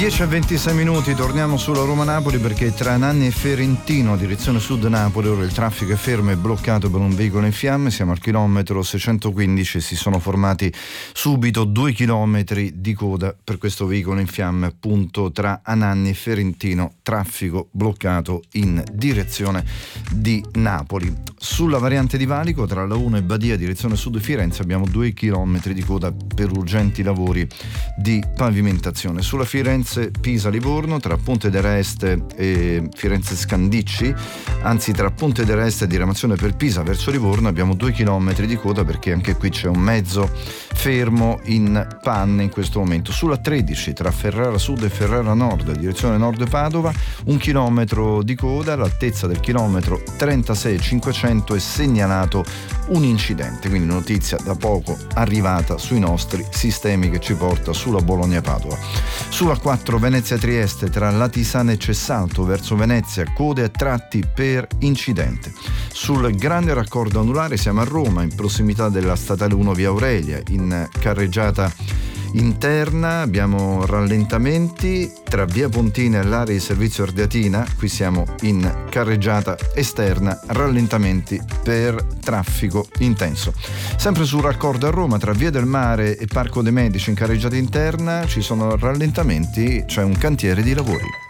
10:26, torniamo sulla Roma-Napoli perché tra Anagni e Ferentino, direzione sud Napoli, ora il traffico è fermo e bloccato per un veicolo in fiamme, siamo al chilometro 615, si sono formati subito 2 chilometri di coda per questo veicolo in fiamme appunto tra Anagni e Ferentino, traffico bloccato in direzione di Napoli. Sulla variante di Valico tra la 1 e Badia, direzione sud Firenze, abbiamo 2 chilometri di coda per urgenti lavori di pavimentazione. Sulla Firenze-Pisa-Livorno tra Ponte d'Ereste e Firenze-Scandicci, anzi tra Ponte d'Ereste e diramazione per Pisa verso Livorno, abbiamo 2 chilometri di coda perché anche qui c'è un mezzo fermo in panne in questo momento. Sulla 13 tra Ferrara Sud e Ferrara Nord, direzione nord Padova, 1 chilometro di coda, all'altezza del chilometro 36,500 è segnalato un incidente, quindi notizia da poco arrivata sui nostri sistemi che ci porta sulla Bologna-Padova. Sulla 4 Venezia-Trieste tra Latisana e Cessalto verso Venezia, code a tratti per incidente. Sul grande raccordo anulare siamo a Roma, in prossimità della statale 1 via Aurelia, in carreggiata interna abbiamo rallentamenti tra via Pontina e l'area di servizio Ardeatina, qui siamo in carreggiata esterna, rallentamenti per traffico intenso. Sempre sul raccordo a Roma tra via del Mare e Parco dei Medici in carreggiata interna ci sono rallentamenti, c'è un cantiere di lavori.